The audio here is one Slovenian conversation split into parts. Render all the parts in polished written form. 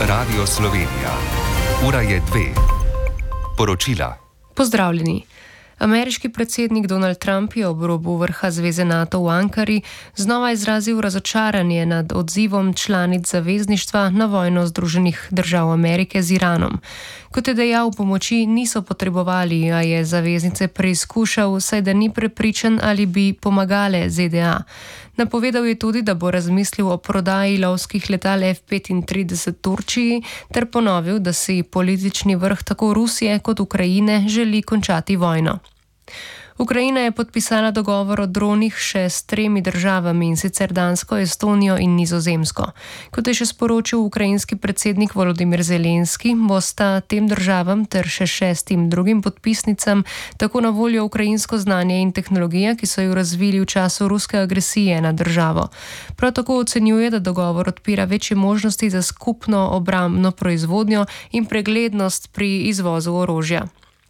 Radio Slovenija. Ura je 2. Poročila. Pozdravljeni. Ameriški predsednik Donald Trump je ob robu vrha zveze NATO v Ankari znova izrazil razočaranje nad odzivom članic zavezništva na vojno Združenih držav Amerike z Iranom. Kot je dejal, pomoči niso potrebovali, a je zaveznice preizkušal, saj da ni prepričan, ali bi pomagale ZDA. Napovedal je tudi, da bo razmislil o prodaji lovskih letal F-35 Turčiji ter ponovil, da si politični vrh tako Rusije kot Ukrajine želi končati vojno. Ukrajina je podpisala dogovor o dronih še s 3 državami, in sicer Dansko, Estonijo in Nizozemsko. Kot je še sporočil ukrajinski predsednik Volodymyr Zelenski, bosta tem državam ter še 6 drugim podpisnicam tako na voljo ukrajinsko znanje in tehnologija, ki so jo razvili v času ruske agresije na državo. Prav tako ocenjuje, da dogovor odpira večje možnosti za skupno obrambno proizvodnjo in preglednost pri izvozu orožja.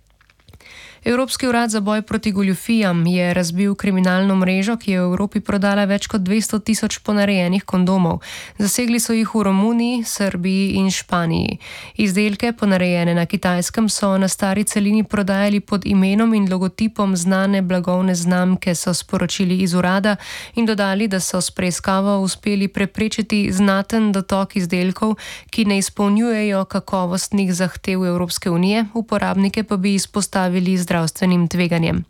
Evropski urad za boj proti goljufijam je razbil kriminalno mrežo, ki je v Evropi prodala več kot 200 tisoč ponarejenih kondomov. Zasegli so jih v Romuniji, Srbiji in Španiji. Izdelke, ponarejene na Kitajskem, so na stari celini prodajali pod imenom in logotipom znane blagovne znamke, so sporočili iz urada in dodali, da so s preiskavo uspeli preprečiti znaten dotok izdelkov, ki ne izpolnjujejo kakovostnih zahtev Evropske unije, uporabnike pa bi izpostavili zdravstvenim tveganjem.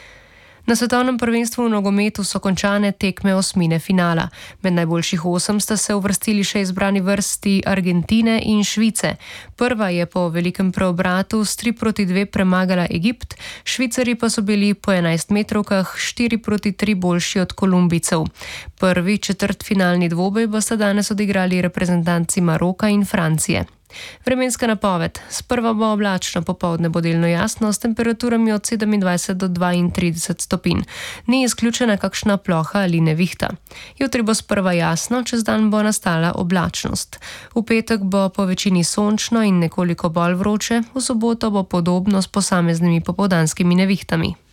Na svetovnem prvenstvu v nogometu so končane tekme osmine finala. Med najboljših 8 sta se uvrstili še izbrani vrsti Argentine in Švice. Prva je po velikem preobratu s 3-2 premagala Egipt, Švicarji pa so bili po 11-metrovkah 4-3 boljši od Kolumbijcev. Prvi četrtfinalni dvoboj bosta danes odigrali reprezentanci Maroka in Francije. Vremenska napoved. Sprva bo oblačno, popoldne bo delno jasno, s temperaturami od 27 do 32 stopinj. Ni izključena kakšna ploha ali nevihta. Jutri bo sprva jasno, čez dan bo nastala oblačnost. V petek bo po večini sončno in nekoliko bolj vroče, v soboto bo podobno s posameznimi popoldanskimi nevihtami.